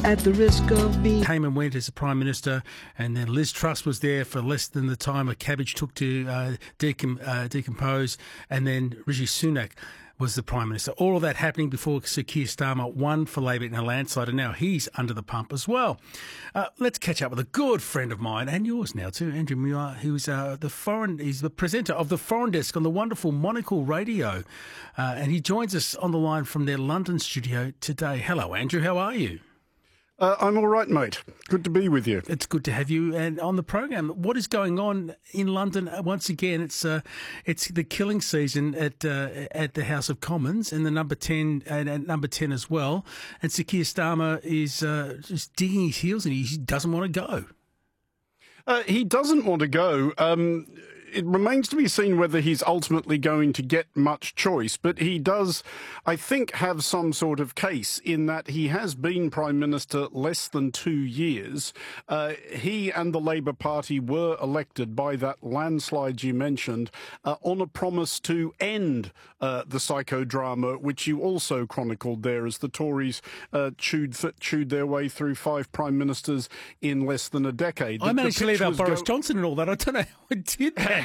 at the risk of being... Came and went as a Prime Minister, and then Liz Truss was there for less than the time a cabbage took to decompose, and then Rishi Sunak was the Prime Minister. All of that happening before Sir Keir Starmer won for Labor in a landslide, and now he's under the pump as well. Let's catch up with a good friend of mine, and yours now too, Andrew Muir, who's he's the presenter of the Foreign Desk on the wonderful Monocle Radio, and he joins us on the line from their London studio today. Hello, Andrew. How are you? I'm all right, mate. Good to be with you. It's good to have you and on the program. What is going on in London? Once again, it's the killing season at the House of Commons, and the number 10 and number 10 as well. And Sir Keir Starmer is just digging his heels, and he doesn't want to go. He doesn't want to go. It remains to be seen whether he's ultimately going to get much choice, but he does, I think, have some sort of case in that he has been Prime Minister less than 2 years. He and the Labour Party were elected by that landslide you mentioned on a promise to end the psychodrama, which you also chronicled there, as the Tories chewed their way through 5 Prime Ministers in less than a decade. I managed to leave out Boris Johnson and all that. I don't know how I did that.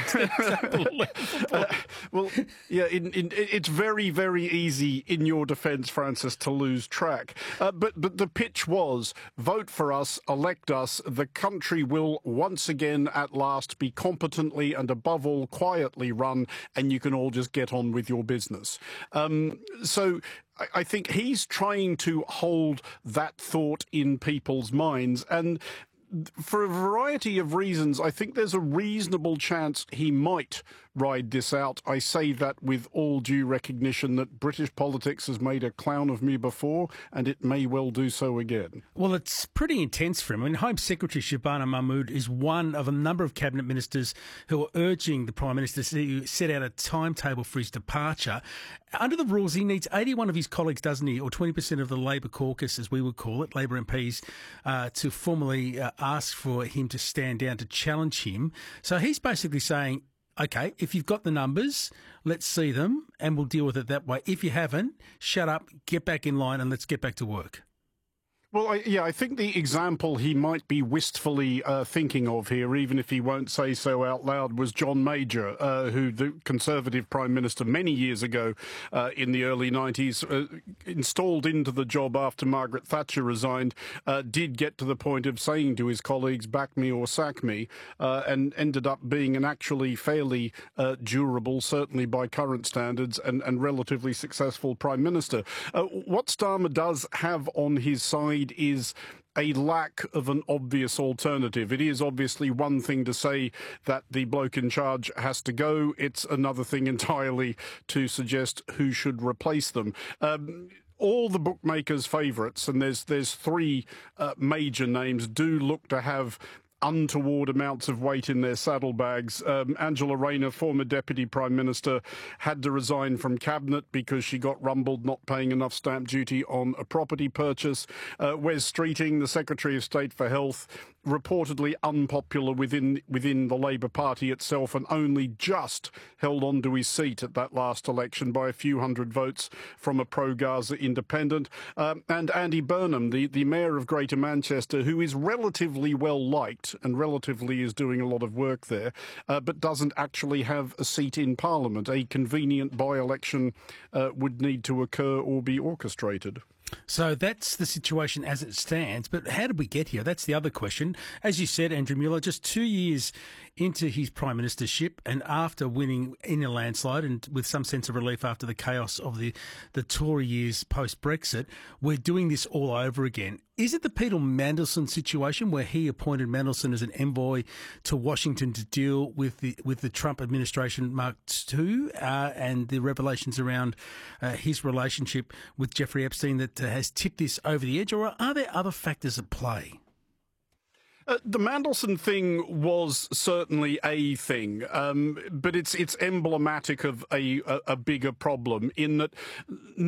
Well, yeah, it's very, very easy in your defence, Francis, to lose track. But the pitch was, vote for us, elect us, the country will once again at last be competently and above all quietly run, and you can all just get on with your business. So I think he's trying to hold that thought in people's minds, and for a variety of reasons, I think there's a reasonable chance he might ride this out. I say that with all due recognition that British politics has made a clown of me before, and it may well do so again. Well, it's pretty intense for him. I mean, Home Secretary Shabana Mahmood is one of a number of cabinet ministers who are urging the Prime Minister to set out a timetable for his departure. Under the rules, he needs 81 of his colleagues, doesn't he, or 20% of the Labor caucus, as we would call it, Labor MPs, to formally ask for him to stand down to challenge him. So he's basically saying, OK, if you've got the numbers, let's see them and we'll deal with it that way. If you haven't, shut up, get back in line and let's get back to work. Well, I think the example he might be wistfully thinking of here, even if he won't say so out loud, was John Major, who the Conservative Prime Minister many years ago in the early 90s, installed into the job after Margaret Thatcher resigned, did get to the point of saying to his colleagues, back me or sack me, and ended up being an actually fairly durable, certainly by current standards, and relatively successful Prime Minister. What Starmer does have on his side is a lack of an obvious alternative. It is obviously one thing to say that the bloke in charge has to go. It's another thing entirely to suggest who should replace them. All the bookmakers' favourites, and there's 3 major names, do look to have untoward amounts of weight in their saddlebags. Angela Rayner, former Deputy Prime Minister, had to resign from Cabinet because she got rumbled not paying enough stamp duty on a property purchase. Wes Streeting, the Secretary of State for Health, reportedly unpopular within the Labour Party itself, and only just held on to his seat at that last election by a few hundred votes from a pro-Gaza independent. And Andy Burnham, the Mayor of Greater Manchester, who is relatively well-liked and relatively is doing a lot of work there, but doesn't actually have a seat in Parliament. A convenient by-election would need to occur or be orchestrated. So that's the situation as it stands. But how did we get here? That's the other question. As you said, Andrew Muir, just 2 years into his prime ministership and after winning in a landslide and with some sense of relief after the chaos of the Tory years post-Brexit, we're doing this all over again. Is it the Peter Mandelson situation where he appointed Mandelson as an envoy to Washington to deal with the Trump administration Mark II and the revelations around his relationship with Jeffrey Epstein that has tipped this over the edge, or are there other factors at play? The Mandelson thing was certainly a thing, but it's emblematic of a bigger problem in that